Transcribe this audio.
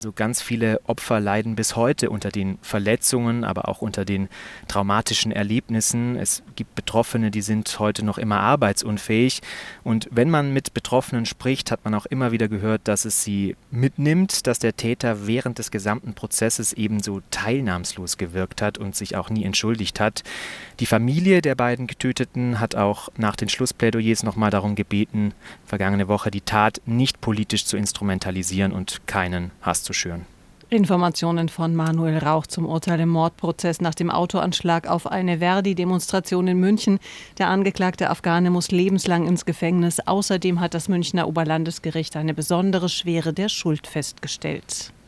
So ganz viele Opfer leiden bis heute unter den Verletzungen, aber auch unter den traumatischen Erlebnissen. Es gibt Betroffene, die sind heute noch immer arbeitsunfähig. Und wenn man mit Betroffenen spricht, hat man auch immer wieder gehört, dass es sie mitnimmt, dass der Täter während des gesamten Prozesses ebenso teilnahmslos gewirkt hat und sich auch nie entschuldigt hat. Die Familie der beiden Getöteten hat auch nach den Schlussplädoyers nochmal darum gebeten, vergangene Woche die Tat nicht politisch zu instrumentalisieren und keinen Hass zu schüren. Informationen von Manuel Rauch zum Urteil im Mordprozess nach dem Autoanschlag auf eine Verdi-Demonstration in München. Der angeklagte Afghane muss lebenslang ins Gefängnis. Außerdem hat das Münchner Oberlandesgericht eine besondere Schwere der Schuld festgestellt.